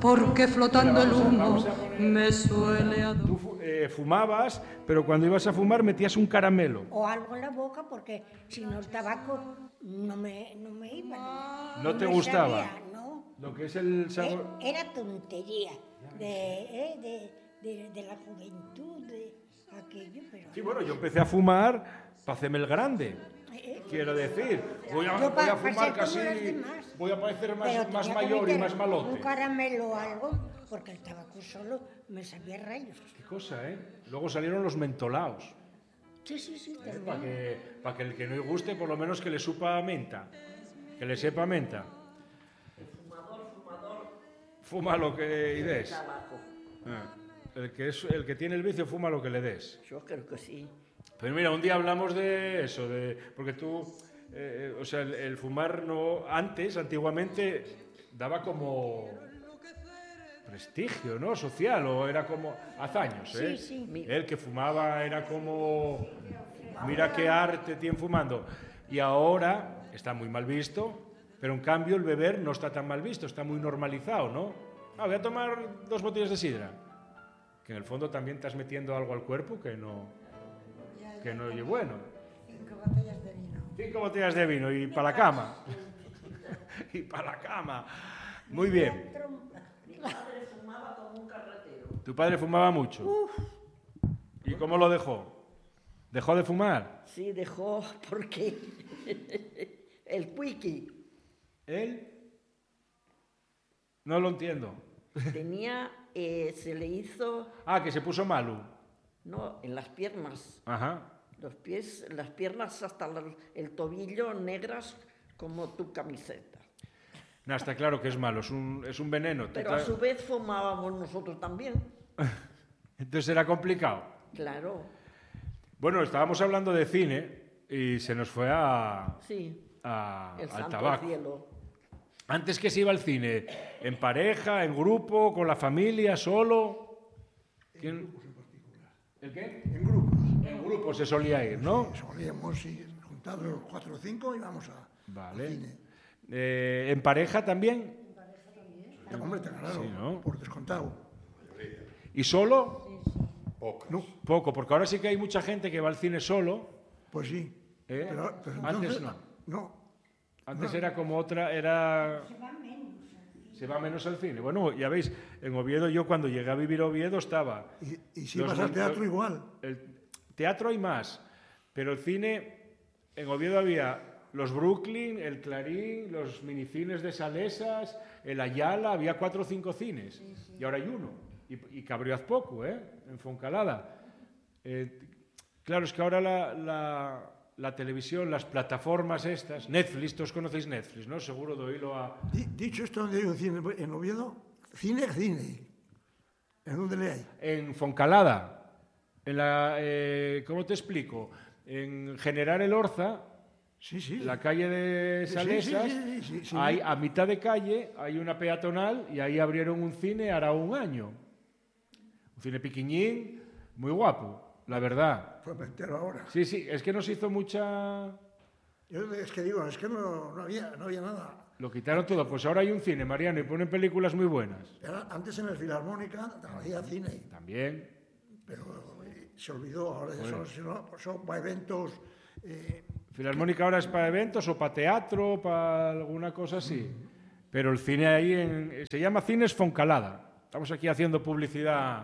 porque flotando el humo me suele adorar. Tú fumabas, pero cuando ibas a fumar metías un caramelo. O algo en la boca, porque si no el tabaco no me iba. ¿No te me gustaba? sabía, ¿no? Lo que es el sabor... Era tontería de la juventud, de aquello, pero... Sí, bueno, yo empecé a fumar para hacerme el grande. Quiero decir, voy a fumar casi... Voy a parecer más mayor y más malote. Un caramelo o algo, porque el tabaco solo me sabía rayos. Qué cosa, ¿eh? Luego salieron los mentolaos. Sí, también. Para que el que no le guste, por lo menos que le supa menta. Que le sepa menta. Fuma lo que des. El que tiene el vicio fuma lo que le des. Yo creo que sí. Pero mira, un día hablamos de eso, porque tú, o sea, el fumar no, antiguamente daba como prestigio, ¿no? Social, o era como, hace años, ¿eh? Sí. El que fumaba era como, mira qué arte tiene fumando. Y ahora está muy mal visto, pero en cambio el beber no está tan mal visto, está muy normalizado, ¿no? Voy a tomar 2 botellas de sidra. Que en el fondo también estás metiendo algo al cuerpo que no es bueno. 5 botellas de vino. 5 botellas de vino y para la cama. Y para la cama. Muy bien. Mi padre fumaba como un carretero. ¿Tu padre fumaba mucho? ¿Y cómo lo dejó? ¿Dejó de fumar? Sí, dejó porque el cuiqui ¿Él? No lo entiendo. tenía, se le hizo, Que se puso malo. no, en las piernas. Ajá. Los pies, las piernas hasta el tobillo negras como tu camiseta. No, está claro que es malo, es un veneno. Pero a su vez fumábamos nosotros también. Entonces era complicado. Claro, Bueno, estábamos hablando de cine y se nos fue sí. El al santo tabaco. cielo. Antes que se iba al cine, ¿en pareja, en grupo, con la familia, solo? ¿Quién? ¿El qué? En grupos. En grupo se solía ir, ¿no? Solíamos ir juntados los 4 o 5 y vamos Vale. al cine. ¿En pareja también? Hombre, claro, Sí, ¿no? por descontado. ¿Y solo? No, Poco, porque ahora sí que hay mucha gente que va al cine solo. pues sí. ¿Eh? Pero Antes entonces, no. No. Antes era como otra, era... Se va menos al cine. Bueno, ya veis, en Oviedo, yo cuando llegué a vivir a Oviedo estaba... Y si vas al teatro igual. El teatro hay más, pero el cine, en Oviedo había los Brooklyn, el Clarín, los minicines de Salesas, el Ayala, había 4 o 5 cines. Y ahora hay uno. Y que abrió hace poco, en Foncalada. Claro, es que ahora la televisión, las plataformas estas, Netflix, todos conocéis Netflix, ¿no? Seguro de oírlo a... Dicho esto, ¿dónde hay un cine en Oviedo? Cine. ¿En dónde le hay? En Foncalada, en la... ¿cómo te explico? En General Elorza, Sí. la calle de Salesas, Sí. hay, a mitad de calle hay una peatonal y ahí abrieron un cine hará un año. Un cine piquiñín, muy guapo, la verdad. Pues me entero ahora. Sí, es que nos hizo mucha... Es que no había nada. Lo quitaron todo. Pues ahora hay un cine, Mariano, y ponen películas muy buenas. Antes en el Filarmónica había cine, También. pero se olvidó. Ahora ya son para eventos. Filarmónica ahora es para eventos o para teatro, para alguna cosa así. Pero el cine ahí se llama Cines Foncalada. Estamos aquí haciendo publicidad.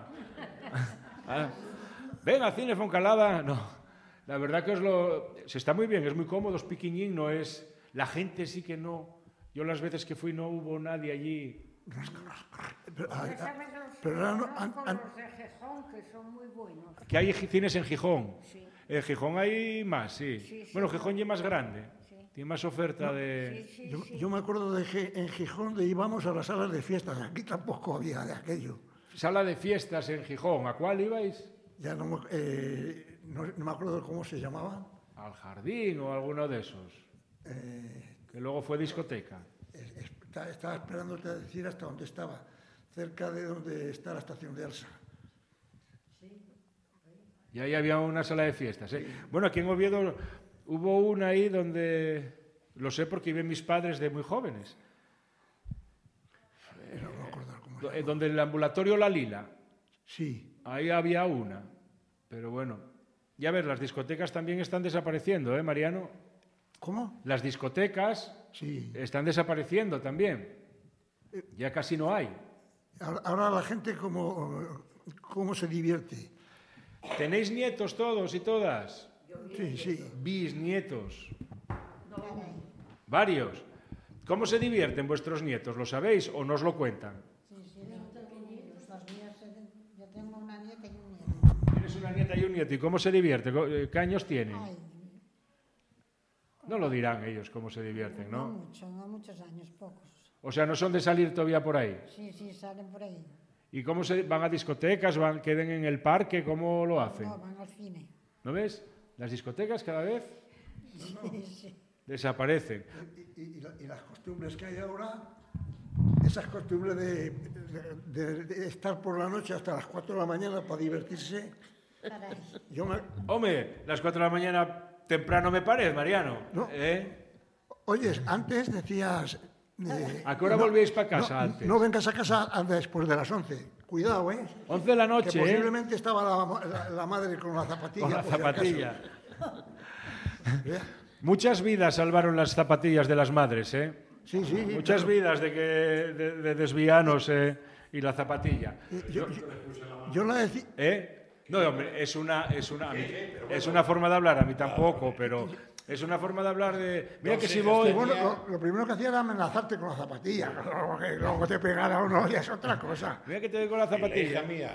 Venga, Cine Foncalada. No, la verdad que se está muy bien, es muy cómodo, es piquiñín, no es... La gente sí que no... Yo las veces que fui no hubo nadie allí. Pero los de Gijón, que son muy buenos. Que hay cines en Gijón. Sí. En Gijón hay más, sí. Bueno, Gijón ya es más grande. Tiene más oferta de... Yo me acuerdo en Gijón de íbamos a las salas de fiestas. Aquí tampoco había de aquello. Sala de fiestas en Gijón. ¿A cuál ibais? Ya no me acuerdo cómo se llamaba. Al Jardín o alguno de esos. Que luego fue discoteca. Estaba esperándote a decir hasta dónde estaba. Cerca de donde está la estación de Elsa. Y ahí había una sala de fiestas. Bueno, aquí en Oviedo hubo una ahí donde... Lo sé porque iban mis padres de muy jóvenes. No me acuerdo cómo Donde el ambulatorio La Lila. Sí. Ahí había una. Pero bueno, ya ves, las discotecas también están desapareciendo, ¿eh, Mariano? ¿Cómo? Las discotecas Sí. están desapareciendo también. Ya casi no hay. Ahora la gente cómo se divierte. ¿Tenéis nietos todos y todas? Sí, sí. Bisnietos. Varios. ¿Cómo se divierten vuestros nietos? ¿Lo sabéis o no os lo cuentan? Yo tengo una nieta y un nieto. Tienes una nieta y un nieto. ¿Y cómo se divierte? ¿Qué años tienen? Ay, No lo dirán ellos cómo se divierten, no ¿no? mucho, no muchos años, pocos. O sea, no son de salir todavía por ahí. Sí, sí, salen por ahí. ¿Y cómo van a discotecas? ¿Queden en el parque? ¿Cómo lo hacen? No, van al cine. ¿No ves? Las discotecas cada vez Sí, sí. desaparecen. Y las costumbres que hay ahora, esas costumbres de estar por la noche hasta las 4 de la mañana para divertirse. Caray. Hombre, las 4 de la mañana temprano me parece, Mariano. No. Oyes, antes decías... ¿A qué hora volvíais para casa antes? No vengas a casa después de las 11. Cuidado, 11 de la noche, que posiblemente estaba la madre con la zapatilla. Con la por si zapatilla. acaso. ¿Eh? Muchas vidas salvaron las zapatillas de las madres, ¿eh? Sí, sí. Muchas claro. vidas de desvianos y la zapatilla. Yo la decía... No, hombre, es una forma de hablar, a mí tampoco, pero es una forma de hablar de... Mira que si voy... Bueno, lo primero que hacía era amenazarte con la zapatilla. Que luego te pegara o no, ya es otra cosa. Mira que te doy con la Y la zapatilla. hija mía,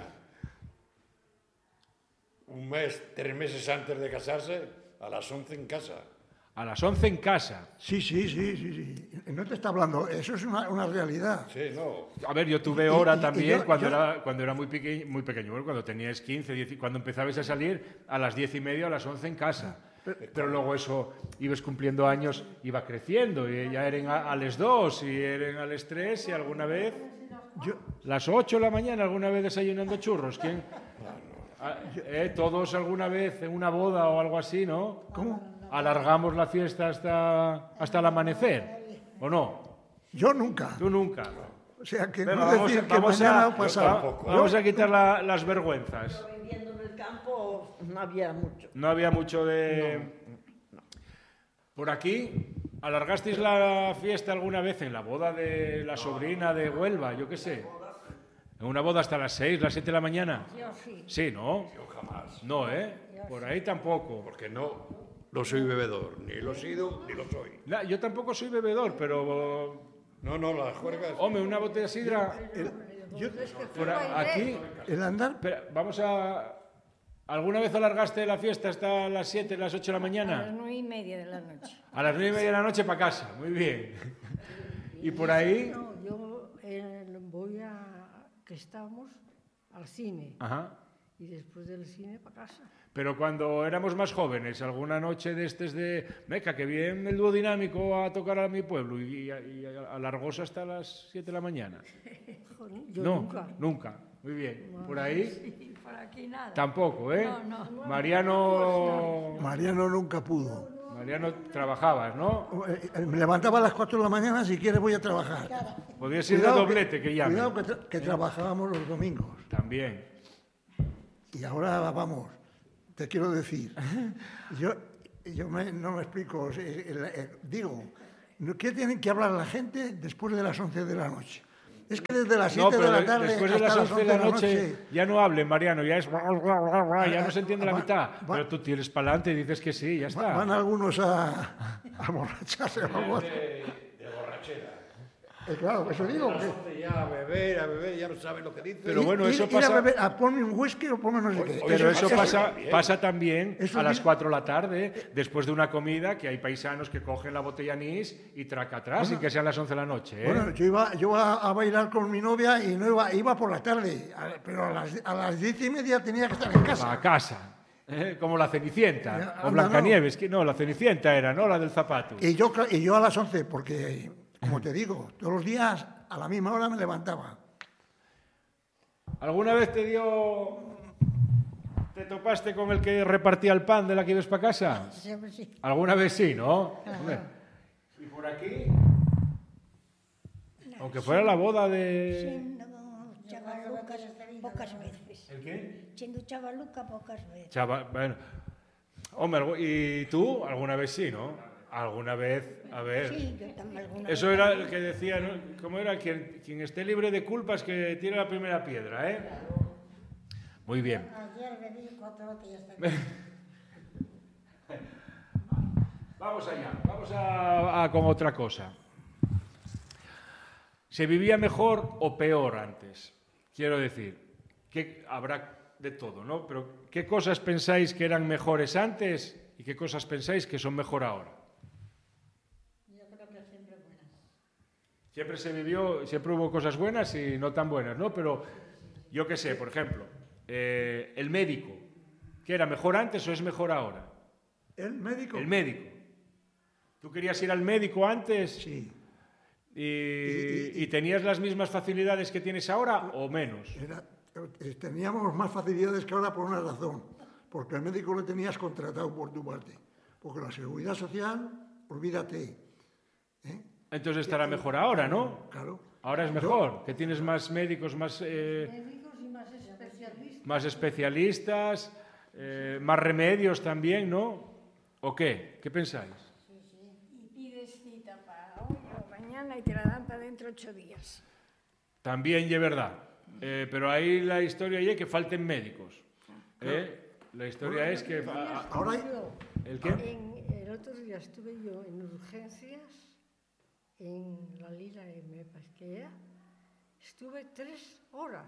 3 meses antes de casarse, a las 11 en casa. A las 11 en casa. Sí. No te está hablando, eso es una realidad. Sí, no. A ver, yo tuve hora también yo- cuando era muy pequeño, bueno, cuando tenías 15, 10, cuando empezabais a salir a las 10:30 o a las 11 en casa. Pero luego eso, ibas cumpliendo años, iba creciendo, y ya eran a las 2, y eran a las 3, y alguna vez, las 8 de la mañana, alguna vez desayunando churros. ¿Quién? Todos alguna vez en una boda o algo así, ¿no? ¿Cómo? Alargamos la fiesta hasta el amanecer, ¿o no? Yo nunca. Tú nunca. O sea, que Venga, no decir que mañana o pasado. vamos a quitar las vergüenzas. Viviendo en el campo no había mucho. No había mucho de... Por aquí, ¿alargasteis la fiesta alguna vez en la boda de la sobrina de Huelva? Yo qué sé. ¿En una boda hasta las 6, las 7 de la mañana? Yo sí. Sí, ¿no? Yo jamás. No, por ahí tampoco. Porque no soy bebedor. Ni lo he sido, ni lo soy. Yo tampoco soy bebedor, pero... No, las juergas. Hombre, una botella de sidra... Aquí... El andar, Espera, vamos a... ¿Alguna vez alargaste la fiesta hasta las 7, las 8 de la A las mañana? 9:30 de la noche. A las 9:30 de la noche para casa, muy bien. Y por ahí... No, yo voy a... que estamos al cine. Ajá. Y después del cine para casa. Pero cuando éramos más jóvenes, alguna noche de meca, que bien el dúo dinámico a tocar a mi pueblo y alargóse hasta las 7 de la mañana. Joder, yo No, nunca. nunca. Muy bien. Por ahí Sí, por aquí nada. tampoco, ¿eh? No. Mariano nunca pudo. Mariano, trabajabas, ¿no? Me levantaba a las 4 de la mañana, si quieres voy a trabajar. Podías ir de doblete, que llamen. Cuidado que trabajábamos los domingos. También. Y ahora vamos, te quiero decir, yo no me explico, digo, ¿qué tienen que hablar la gente después de las 11 de la noche? Es que desde las 7 de la tarde después de hasta las 11 de la noche ya no hablen, Mariano, ya es... ya no se entiende la mitad. Pero tú tienes para adelante y dices que sí, ya está. Van algunos a borracharse. Vamos. De borrachera. Claro, eso digo. A las 11 ya a beber, ya no saben lo que dicen. Pero bueno, eso ir pasa... a beber, a ponme un whisky o ponme no sé qué. Pero eso pasa pasa también Eso a las bien. 4 de la tarde, después de una comida, que hay paisanos que cogen la botella anís y traca atrás, y que sean las 11 de la noche. ¿eh? Bueno, yo iba a bailar con mi novia y no iba por la tarde, pero a las 10:30 tenía que estar en casa. A casa. Como la Cenicienta. Ya, O anda, Blancanieves. Que no, la Cenicienta era, ¿no? La del zapato. Y yo a las 11, porque, como te digo, todos los días a la misma hora me levantaba. ¿Alguna vez te topaste con el que repartía el pan de la que ibas para casa? Siempre sí. ¿Alguna vez sí, no? Hombre. Y por aquí, aunque fuera la boda de... chavalucas pocas veces. ¿El qué? Siendo chavaluca pocas veces. Chaval, bueno. Hombre, ¿y tú? Alguna vez sí, ¿no? Alguna vez, a ver. Sí, yo también alguna Eso vez. era el que decía, ¿no? ¿Cómo era? Quien esté libre de culpas que tire la primera piedra, ¿eh? Muy bien. Ayer bebí 4 botellas de Vamos allá, vamos con otra cosa. ¿Se vivía mejor o peor antes? Quiero decir, que habrá de todo, ¿no? Pero ¿qué cosas pensáis que eran mejores antes y qué cosas pensáis que son mejor ahora? Yo creo que siempre buenas. Siempre se vivió, siempre hubo cosas buenas y no tan buenas, ¿no? Pero yo qué sé, por ejemplo, el médico, ¿qué era mejor antes o es mejor ahora? ¿El médico? El médico. ¿Tú querías ir al médico antes? Sí. ¿Y tenías las mismas facilidades que tienes ahora o menos? Teníamos más facilidades que ahora por una razón, porque el médico lo tenías contratado por tu parte, porque la seguridad social, olvídate. Entonces estará mejor ahora, ¿no? Claro. Ahora es mejor, que tienes más médicos, más Médicos y más especialistas. especialistas, más remedios también, ¿no? ¿O qué? ¿Qué pensáis? Y pides cita para hoy o mañana y te la dan para dentro 8 días. También es verdad. Pero ahí la historia es que falten médicos. La historia es que... Ahora hay... ¿El qué? El otro día estuve yo en urgencias, en la Lila, me parece que era. Estuve 3 horas.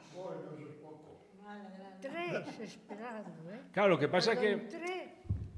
3 esperando, ¿eh? Claro, lo que pasa Cuando que... entré,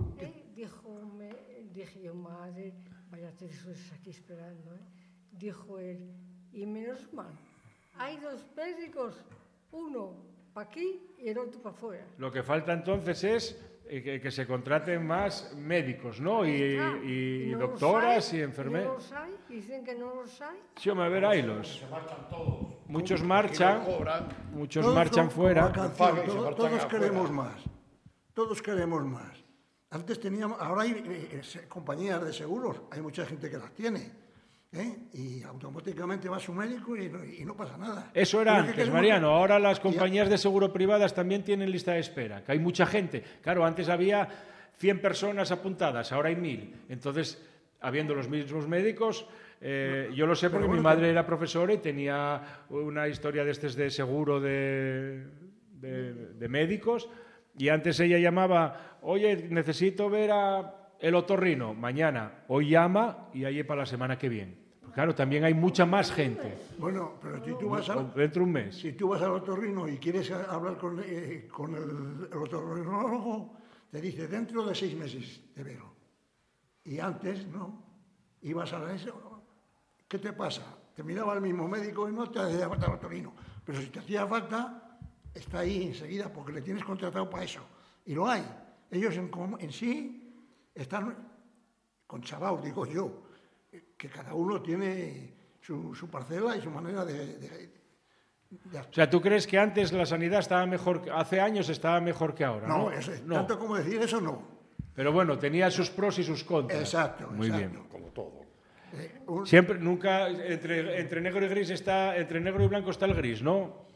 dije yo, madre, vaya 3 horas aquí esperando, ¿eh? Dijo él, y menos mal, hay 2 médicos, uno para aquí y el otro para afuera. Lo que falta entonces es que se contraten más médicos, ¿no? Y No doctoras los hay, y enfermeras. No los hay, dicen que no los hay. Sí, hombre, a ver, haylos. Se marchan todos. Muchos Y no marchan, cobran. muchos Todos marchan son fuera. como la Pagan y canción, se marchan todos afuera. queremos más. Todos queremos más. Antes teníamos, ahora hay compañías de seguros, hay mucha gente que las tiene. Y automáticamente va a su médico y no pasa nada. Eso era Pero que antes, queremos Mariano. que- Ahora las compañías de seguro privadas también tienen lista de espera, que hay mucha gente. Claro, antes había 100 personas apuntadas, ahora hay 1000. Entonces, habiendo los mismos médicos, yo lo sé porque mi madre era profesora y tenía una historia de seguro de médicos, y antes ella llamaba, oye, necesito ver a el otorrino, mañana. Hoy llama y ahí para la semana que viene. Claro, también hay mucha más gente. Bueno, pero si tú vas, Dentro de un mes. si tú vas al otorrino y quieres hablar con el otorrinolago, te dice dentro de 6 meses te veo. Y antes, no. Ibas a eso. ¿Qué te pasa? Te miraba el mismo médico y no te hacía falta el otorrino. Pero si te hacía falta, está ahí enseguida porque le tienes contratado para eso. Y lo hay. Ellos en sí están conchavados, digo yo, que cada uno tiene su parcela y su manera de O sea, ¿tú crees que antes la sanidad estaba mejor, hace años estaba mejor que ahora? No, No, eso, no. tanto como decir eso, no. Pero bueno, tenía sus pros y sus contras. Exacto, Muy exacto. bien. Como todo. Siempre, nunca, entre negro y gris está, entre negro y blanco está el gris, ¿no?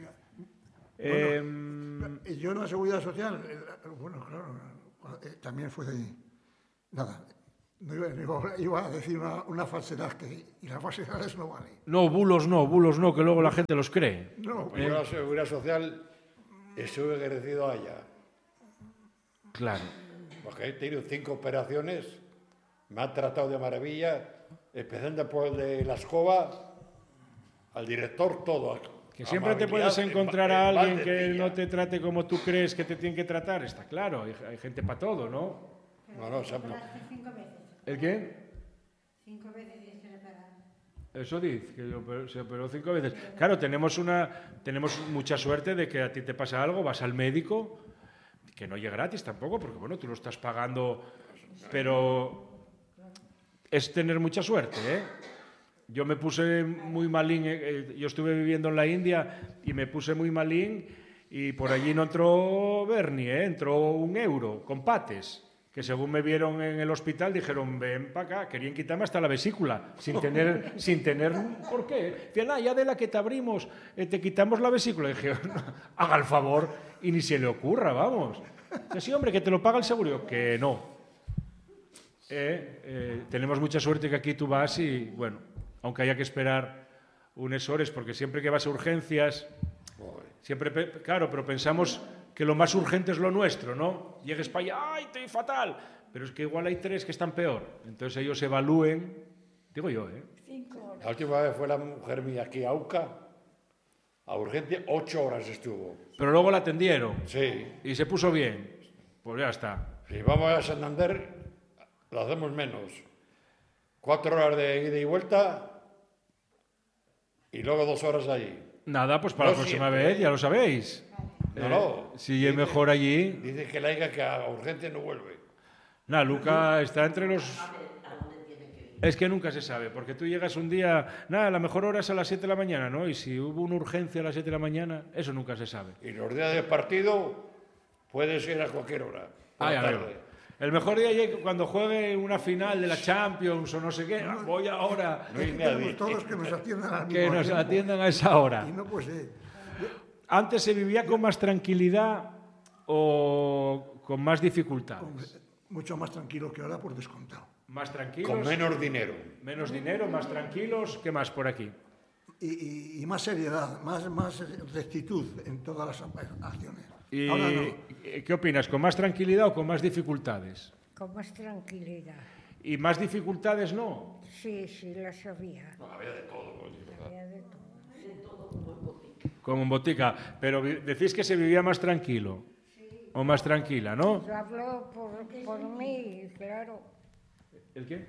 Yo en la seguridad social, bueno, claro, también fue de... Nada, iba a decir una falsedad y las falsedades no valen. No, bulos no, que luego la gente los cree. No, Yo la seguridad social estuve ejercido allá. Claro. Porque he tenido 5 operaciones, me han tratado de maravilla, empezando por el de la escoba, al director, todo. Que siempre te puedes encontrar a alguien que no te trate como tú crees que te tienen que tratar, está claro. Hay gente para todo, ¿no? No, o sea, no. 5 veces. ¿El qué? 5 veces tienes que reparar. Eso dice, que se operó 5 veces. Claro, tenemos mucha suerte de que a ti te pasa algo, vas al médico, que no llega gratis tampoco, porque bueno, tú lo estás pagando, pero es tener mucha suerte, ¿eh? Yo me puse muy malín, yo estuve viviendo en la India y me puse muy malín y por allí no entró Bernie, entró 1 euro con pates. que según me vieron en el hospital dijeron, ven para acá, querían quitarme hasta la vesícula, sin tener por qué. Decían, ya de la que te abrimos, te quitamos la vesícula. Y dije, haga el favor y ni se le ocurra, vamos. Que sí, hombre, que te lo paga el seguro. Que no. Tenemos mucha suerte que aquí tú vas y, bueno, aunque haya que esperar unas horas, porque siempre que vas a urgencias, siempre, claro, pero pensamos que lo más urgente es lo nuestro, ¿no? Llegues para allá, ¡ay, estoy fatal! Pero es que igual hay 3 que están peor. Entonces ellos evalúen, digo yo, 5 horas. La última vez fue la mujer mía aquí a UCA, a urgencia, 8 horas estuvo. Pero luego la atendieron. Sí. Y se puso bien. Pues ya está. Si vamos a Santander, lo hacemos menos. 4 horas de ida y vuelta y luego 2 horas allí. Nada, pues para No la próxima siempre, vez, ya lo sabéis. No. Si es mejor allí. Dice que la hija que a urgencia no vuelve. Nada, Luca está entre los... Es que nunca se sabe, porque tú llegas un día... Nada, la mejor hora es a las 7 de la mañana, ¿no? Y si hubo una urgencia a las 7 de la mañana, eso nunca se sabe. Y los días de partido puedes ir a cualquier hora. Por la Ya tarde. veo. El mejor día es cuando juegue una final de la Champions o no sé qué. Voy ahora. No hay Aquí nadie. tenemos todos que nos atiendan al Que mismo nos tiempo. atiendan a esa hora. Y no puede ser. ¿Antes se vivía con más tranquilidad o con más dificultades? Mucho más tranquilo que ahora, por descontado. ¿Más tranquilos? Con menos dinero. Menos dinero, más tranquilos. ¿Qué más por aquí? Y más seriedad, más rectitud en todas las acciones. ¿Y Ahora no. qué opinas? ¿Con más tranquilidad o con más dificultades? Con más tranquilidad. ¿Y más dificultades no? Sí, sí, las había. Había de todo. Había de todo. Como en botica. Pero decís que se vivía más tranquilo. O más tranquila, ¿no? Yo hablo por mí, claro. ¿El qué?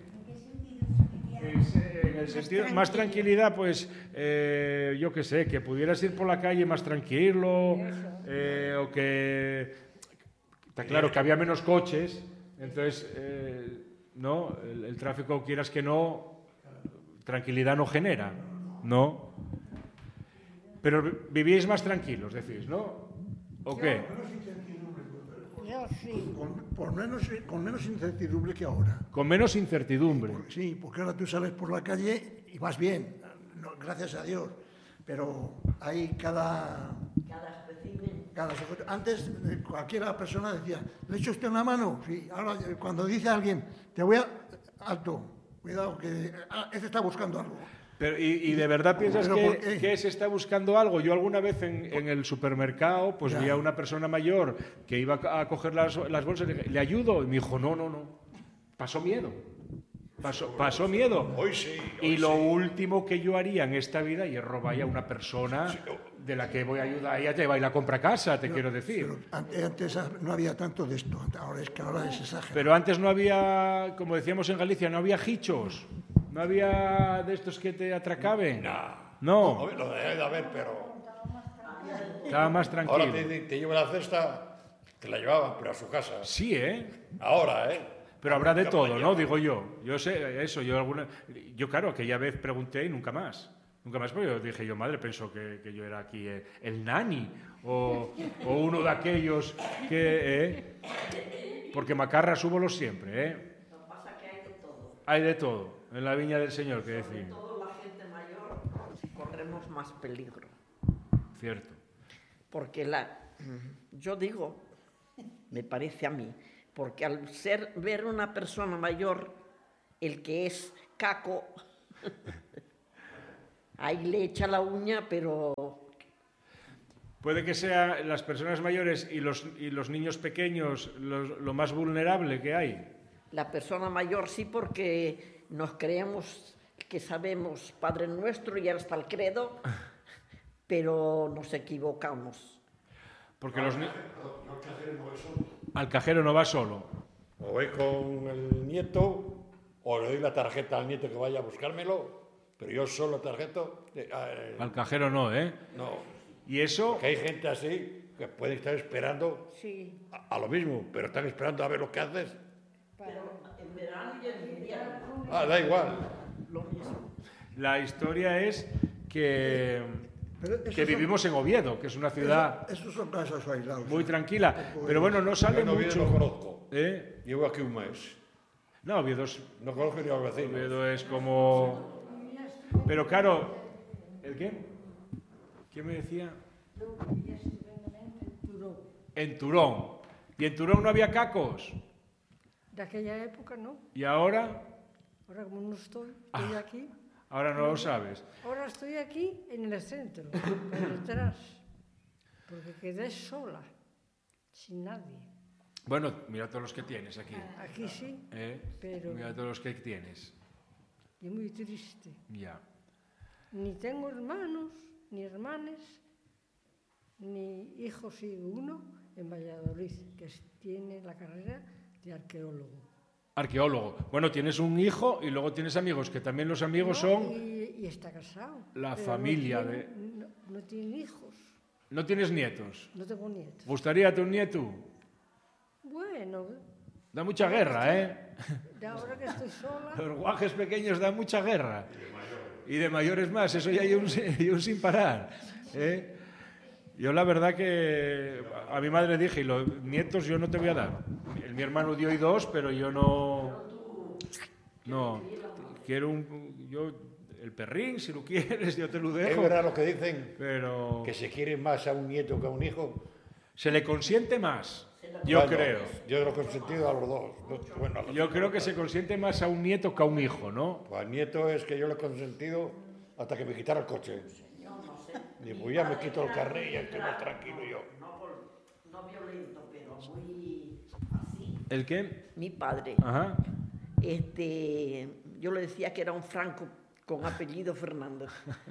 En el sentido, más tranquilidad, pues, yo qué sé, que pudieras ir por la calle más tranquilo, o que... Está claro que había menos coches, entonces, ¿no? El tráfico, quieras que no, tranquilidad no genera, ¿no? Pero vivíais más tranquilos, decís, ¿no? ¿O qué? Yo sí. Con menos incertidumbre que ahora. Con menos incertidumbre. Sí, porque ahora tú sales por la calle y vas bien, gracias a Dios. Pero hay cada sujeto. Antes cualquiera persona decía, ¿le echa usted una mano? Sí. Ahora cuando dice alguien, te voy a... Alto, cuidado, que este está buscando algo. Pero, ¿y de verdad piensas ¿Pero por qué? que se está buscando algo? Yo alguna vez en el supermercado pues vi a una persona mayor que iba a coger las bolsas y ¿le ayudo? Y me dijo, no. Pasó miedo. Pasó miedo. Hoy sí. Y lo último que yo haría en esta vida es robar a una persona de la que voy a ayudar. Ella lleva y la compra a casa, te quiero decir. Pero antes no había tanto de esto, ahora es exagerado. Pero antes no había, como decíamos en Galicia, no había hichos. No había de estos que te atracaben. No. Lo debe de haber, pero... Estaba más tranquilo. Ahora te lleva la cesta, te la llevaban, pero a su casa. Sí, Ahora, Pero habrá de todo, ¿no? Digo yo. Yo sé eso. Yo claro, aquella vez pregunté y nunca más. Nunca más, porque yo dije yo, madre, pensó que yo era aquí el nani o uno de aquellos que... porque macarras hubo los siempre, Lo que pasa es que hay de todo. Hay de todo, en la viña del Señor, que Sobre decir. todo la gente mayor corremos más peligro. Cierto. Porque yo digo, me parece a mí, porque al ver una persona mayor, el que es caco, ahí le echa la uña, pero... Puede que sean las personas mayores y los niños pequeños lo más vulnerable que hay. La persona mayor sí, porque nos creemos que sabemos Padre Nuestro y hasta el credo, pero nos equivocamos. Porque al cajero no va solo. O voy con el nieto, o le doy la tarjeta al nieto que vaya a buscármelo, pero yo solo tarjeta... Al cajero no, ¿eh? No. Y eso... Que hay gente así que puede estar esperando Sí. a lo mismo, pero están esperando a ver lo que haces. En verano y en invierno. Da igual. Lo mismo. La historia es que Pero esos que son- vivimos en Oviedo, que es una ciudad Esos son casos aislados. muy tranquila. Pero bueno, no sale Yo en Oviedo mucho. no conozco. ¿Eh? Llevo aquí un mes. No, Oviedo es, No conozco ni a los vecinos. Oviedo es como... Pero claro, ¿el qué? ¿Quién me decía? En Turón. ¿Y en Turón no había cacos? De aquella época no. ¿Y ahora? Ahora como no estoy aquí. Ahora no lo sabes. Ahora estoy aquí en el centro, por detrás, porque quedé sola, sin nadie. Bueno, mira todos los que tienes aquí. Aquí sí, ¿Eh? pero Mira todos los que tienes. y muy triste. Ya. Ni tengo hermanos, ni hermanas, ni hijos, sí, uno en Valladolid, que tiene la carrera de arqueólogo. Arqueólogo. Bueno, tienes un hijo y luego tienes amigos, que también los amigos No, son... y está casado. la pero familia no tiene, no tiene hijos, ¿No tienes nietos? no tengo nietos. ¿Gustaría tu nieto? Bueno, Da mucha guerra, ¿eh? de ahora que estoy sola, Los guajes pequeños dan mucha guerra. Y de mayores más, eso ya hay un sin parar. ¿Eh? Yo la verdad que a mi madre dije, y los nietos yo no te voy a dar. Mi hermano dio y 2, pero yo no... No, quiero el perrín, si lo quieres, yo te lo Es dejo. verdad lo que dicen, Pero que se quiere más a un nieto que a un hijo. se le consiente más, yo Bueno, creo. Yo lo he consentido a los dos. Bueno, a los Yo dos. creo que se consiente más a un nieto que a un hijo, ¿no? Pues al nieto es que yo le he consentido hasta que me quitara el coche. Y pues ya me quito el carnet y ya estoy más tranquilo yo. No violento, pero muy así. ¿El qué? Mi padre, Ajá. yo le decía que era un franco con apellido Fernández.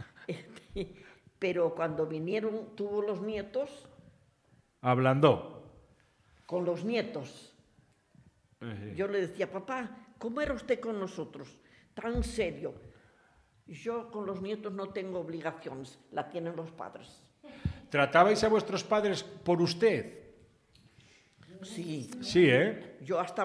Pero cuando vinieron, tuvo los nietos, Ablandó. con los nietos, yo le decía, papá, ¿cómo era usted con nosotros? Tan serio. Yo con los nietos no tengo obligaciones, la tienen los padres. ¿Tratabais a vuestros padres por usted? Sí, Sí, ¿eh? yo hasta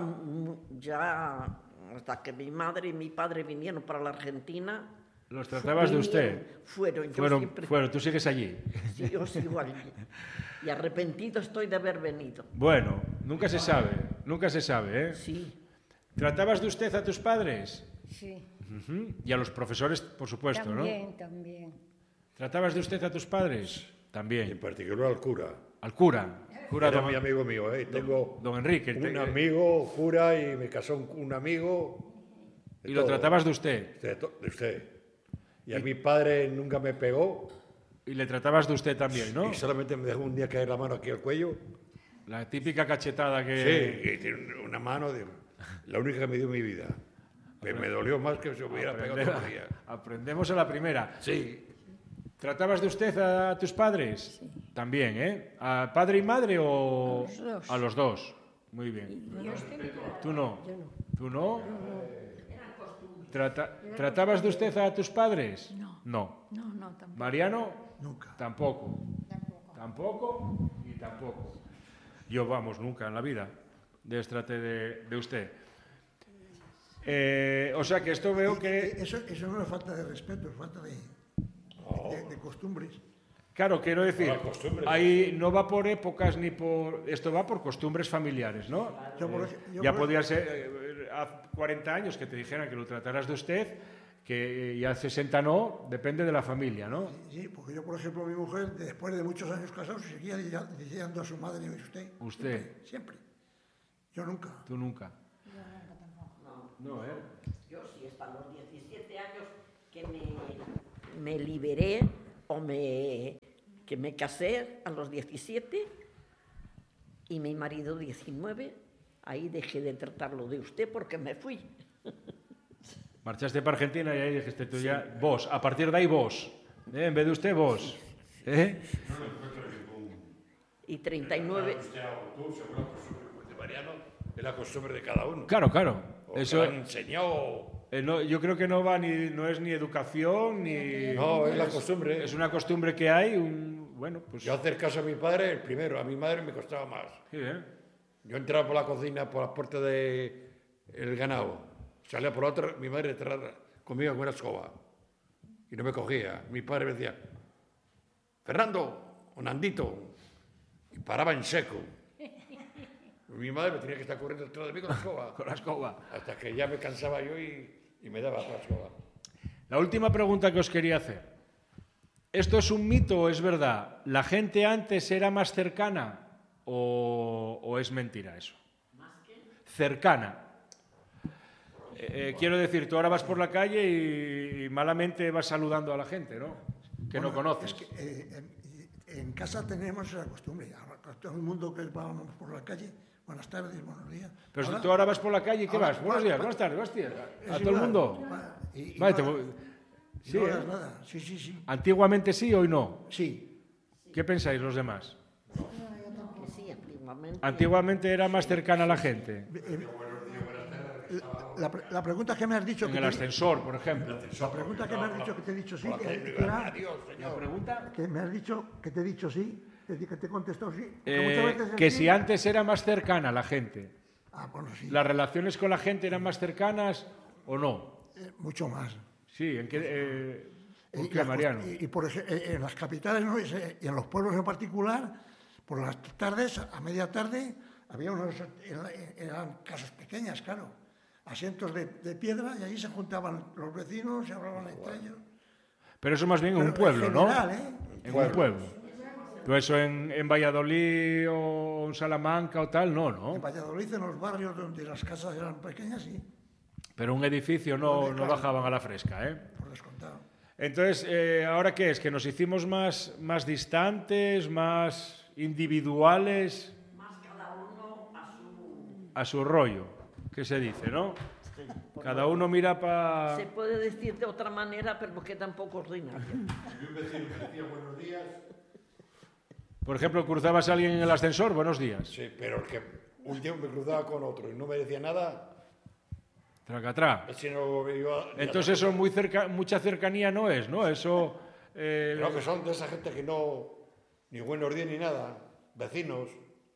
que mi madre y mi padre vinieron para la Argentina. Los tratabas de usted. Fueron, yo siempre. Fueron, tú sigues allí. Sí, yo sigo allí. Y arrepentido estoy de haber venido. Bueno, nunca se sabe, ¿eh? Sí, ¿Tratabas de usted a tus padres? Sí, Ujú. Y a los profesores, por supuesto, ¿no? también. ¿Tratabas de usted a tus padres? Y en También. particular al cura. Al cura. Cura Era don, mi amigo mío, ¿eh? Tengo don Enrique. un amigo cura y me casó un amigo. de Y lo todo. tratabas de usted. De usted. Y a mi padre nunca me pegó Y le tratabas de usted también, ¿no? y solamente me dejó un día caer la mano aquí al cuello. La típica cachetada Sí, que... y tiene una mano, la única que me dio en mi vida. Pero me dolió más que si hubiera pegado todo el día. Aprendemos a la primera. Sí, ¿Tratabas de usted a tus padres? También, ¿eh? ¿A padre y madre o...? A los dos. A los dos. Muy bien. ¿Tú no? ¿Tú no? ¿Tratabas de usted a tus padres? No. No. No, tampoco. ¿Mariano? Nunca. Tampoco. Tampoco y tampoco. Yo, vamos, nunca en la vida destraté de usted. O sea que esto veo que... Eso no es falta de respeto, es falta de costumbres. Claro, quiero decir, Por la costumbre. ahí no va por épocas ni por... Esto va por costumbres familiares, ¿no? Yo, Ya podía ser hace 40 años que te dijeran que lo trataras de usted, que ya 60 no, depende de la familia, ¿no? Sí, porque yo, por ejemplo, mi mujer, después de muchos años casados, seguía diciendo a su madre usted. Usted. Siempre. Yo nunca. Tú nunca. No, ¿eh? yo sí, hasta los 17 años que me liberé que me casé a los 17 y mi marido 19, ahí dejé de tratarlo de usted porque me fui. Marchaste para Argentina y ahí dijiste tú ya, vos, a partir de ahí vos. En vez de usted, vos. ¿Eh? Y 39, tú, según la costumbre de Mariano, es la costumbre de cada uno. Claro, claro. O Eso, que le han enseñado. yo creo que no es ni educación, ni... No, es la costumbre. Es una costumbre que hay, bueno, pues... Yo hacer caso a mi padre, el primero, a mi madre me costaba más. Sí, ¿eh? Yo entraba por la cocina, por la puerta del ganado, salía por la otra, mi madre detrás conmigo con una escoba y no me cogía. Mi padre me decía, Fernando, o Nandito, y paraba en seco. Mi madre me tenía que estar corriendo detrás de mí con la escoba. Con la escoba. Hasta que ya me cansaba yo y me daba la escoba. La última pregunta que os quería hacer. ¿Esto es un mito o es verdad? ¿La gente antes era más cercana o es mentira eso? ¿Más qué? Cercana. Quiero decir, tú ahora vas por la calle y malamente vas saludando a la gente, ¿no? Que no conoces. Es que, en casa tenemos esa costumbre. Todo el mundo que vamos por la calle, buenas tardes, buenos días. Pero si tú ahora vas por la calle, ¿qué vas? Buenos días, buenas tardes, buenas días. ¿A todo el mundo? Vale, sí, no hagas nada. Sí, sí, sí. ¿Antiguamente sí, hoy no? Sí. ¿Qué pensáis los demás? Que sí, antiguamente. Antiguamente era más cercana a la gente. La pregunta que me has dicho... En el ascensor, por ejemplo. La pregunta que me has dicho que te he dicho sí, ¿La pregunta? que me has dicho que te he dicho sí, que te he contestado sí. Que si antes era más cercana la gente. Bueno, sí. ¿Las relaciones con la gente eran más cercanas o no? Mucho más. Sí, ¿en qué, ¿por qué, Mariano? Y por ejemplo, en las capitales, ¿no? Y en los pueblos en particular, por las tardes, a media tarde, había eran casas pequeñas, claro, asientos de piedra, y allí se juntaban los vecinos, se hablaban entre ellos. Pero eso más bien en un pueblo, en general, ¿no? En un pueblo. ¿Tú eso en Valladolid o en Salamanca o tal? No, ¿no? En Valladolid, en los barrios donde las casas eran pequeñas, sí. Pero un edificio no bajaban a la fresca, ¿eh? Por descontado. Entonces, ¿ahora qué es? ¿Que nos hicimos más distantes, más individuales? Más cada uno a su rollo, que se dice, ¿no? Sí, cada uno mira para... Se puede decir de otra manera, pero queda un poco ordinario. Si un vecino me decía buenos días... Por ejemplo, cruzabas a alguien en el ascensor, buenos días. Sí, pero el que un día me cruzaba con otro y no me decía nada... Tracatrá. Entonces eso mucha cercanía no es, ¿no? Eso... No, que son de esa gente que no... Ni buenos días ni nada. Vecinos.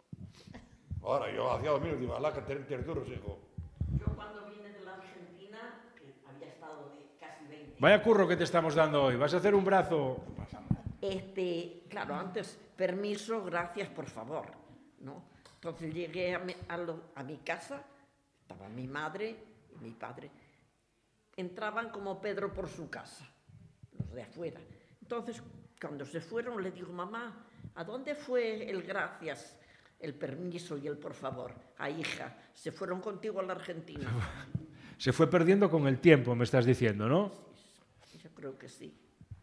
Ahora, yo hacía 2 minutos, digo, alá, que tienes duros, hijo. Yo cuando vine de la Argentina, que había estado casi 20 Vaya curro que te estamos dando hoy. ¿Vas a hacer un brazo? Claro, antes, permiso, gracias, por favor, ¿no? Entonces llegué a mi casa, estaba mi madre y mi padre. Entraban como Pedro por su casa, los de afuera. Entonces, cuando se fueron, le digo, mamá, ¿a dónde fue el gracias, el permiso y el por favor? Hija, se fueron contigo a la Argentina. Se fue perdiendo con el tiempo, me estás diciendo, ¿no? Sí, yo creo que sí.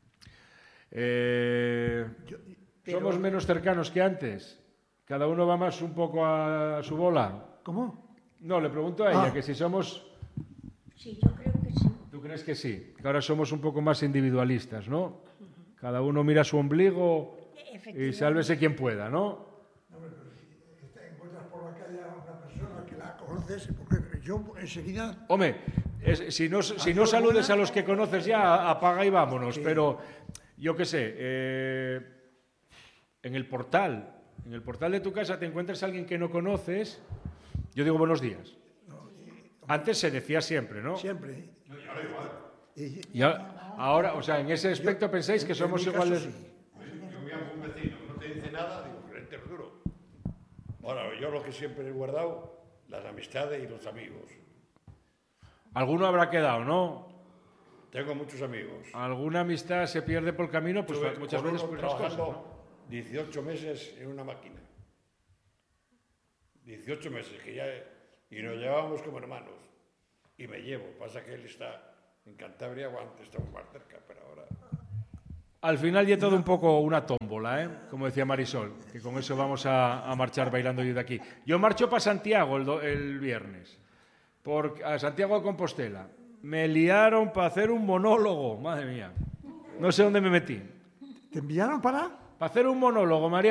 ¿Somos menos cercanos que antes? ¿Cada uno va más un poco a su bola? ¿Cómo? No, le pregunto a ella, que si somos... Sí, yo creo que sí. ¿Tú crees que sí? Que ahora somos un poco más individualistas, ¿no? Cada uno mira su ombligo y sálvese quien pueda, ¿no? No, pero si te encuentras por la calle a una persona que la conoces, porque yo enseguida... Hombre, si no saludes a los que conoces ya, apaga y vámonos, sí. Pero yo qué sé, en el portal de tu casa te encuentras a alguien que no conoces, yo digo buenos días. Antes se decía siempre, ¿no? Siempre. Y ahora, o sea, en ese aspecto pensáis que somos iguales. Sí. Yo me llamo un vecino, no te dice nada, digo, frente duro. Ahora, yo lo que siempre he guardado, las amistades y los amigos. Alguno habrá quedado, ¿no? Tengo muchos amigos. Alguna amistad se pierde por el camino, pues muchas veces por esas cosas, ¿no? 18 meses en una máquina. 18 meses que ya... Y nos llevábamos como hermanos. Y me llevo. Pasa que él está en Cantabria, o antes estaba más cerca, pero ahora... Al final ya todo un poco una tómbola, ¿eh? Como decía Marisol, que con eso vamos a marchar bailando yo de aquí. Yo marcho para Santiago el viernes, a Santiago de Compostela. Me liaron para hacer un monólogo, madre mía. No sé dónde me metí. ¿Te enviaron para...? Para hacer un monólogo, María.